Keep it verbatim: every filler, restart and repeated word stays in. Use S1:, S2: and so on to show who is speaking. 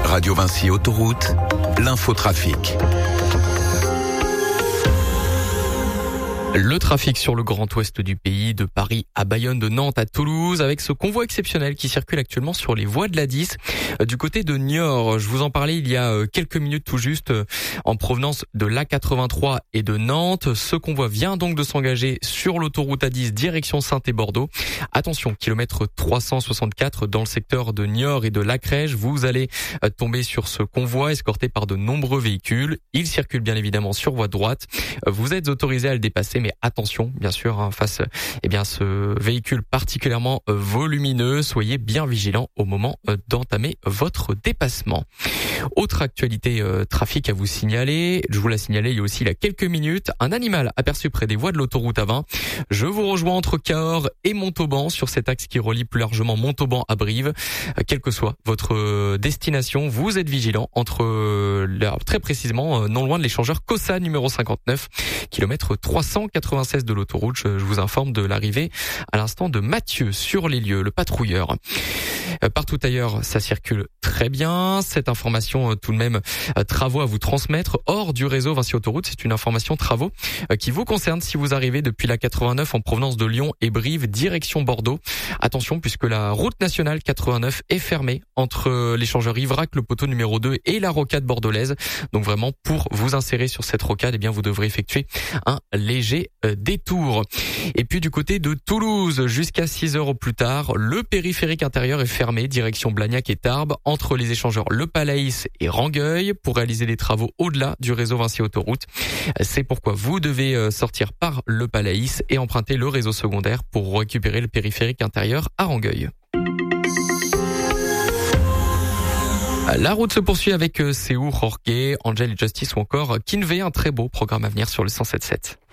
S1: Radio Vinci Autoroute, l'infotrafic.
S2: Le trafic sur le grand ouest du pays, de Paris à Bayonne, de Nantes à Toulouse, avec ce convoi exceptionnel qui circule actuellement sur les voies de l'A dix. Du côté de Niort, je vous en parlais il y a quelques minutes tout juste, en provenance de l'A quatre-vingt-trois et de Nantes. Ce convoi vient donc de s'engager sur l'autoroute A dix, direction Saintes et Bordeaux. Attention, kilomètre trois cent soixante-quatre dans le secteur de Niort et de Lacrège. Vous allez tomber sur ce convoi escorté par de nombreux véhicules. Il circule bien évidemment sur voie droite. Vous êtes autorisé à le dépasser, mais attention, bien sûr, hein, face eh bien, ce véhicule particulièrement euh, volumineux. Soyez bien vigilants au moment euh, d'entamer votre dépassement. Autre actualité euh, trafic à vous signaler, je vous l'ai signalé il y a aussi il y a quelques minutes, un animal aperçu près des voies de l'autoroute A vingt. Je vous rejoins entre Cahors et Montauban sur cet axe qui relie plus largement Montauban à Brive. Euh, quelle que soit votre euh, destination, vous êtes vigilants entre euh, là, très précisément euh, non loin de l'échangeur Cossa numéro cinquante-neuf, kilomètre trois cent quatre-vingt-seize de l'autoroute. Je, je vous informe de l'arrivée à l'instant de Mathieu sur les lieux, le patrouilleur. Euh, partout ailleurs, ça circule très bien. Cette information, euh, tout de même, euh, travaux à vous transmettre hors du réseau Vinci Autoroute. C'est une information travaux euh, qui vous concerne si vous arrivez depuis la quatre-vingt-neuf en provenance de Lyon et Brive, direction Bordeaux. Attention, puisque la route nationale quatre-vingt-neuf est fermée entre l'échangeur Ivrac, le poteau numéro deux et la rocade bordelaise. Donc vraiment, pour vous insérer sur cette rocade, eh bien, vous devrez effectuer un léger euh, détour. Et puis du côté de Toulouse, jusqu'à six heures au plus tard, le périphérique intérieur est fermé, direction Blagnac et Tarbes, entre les échangeurs Le Palaïs et Rangueil, pour réaliser des travaux au-delà du réseau Vinci Autoroute. C'est pourquoi vous devez sortir par Le Palaïs et emprunter le réseau secondaire pour récupérer le périphérique intérieur à Rangueil. La route se poursuit avec Séoul, Jorge, Angel et Justice ou encore Kinvey, un très beau programme à venir sur le cent sept sept.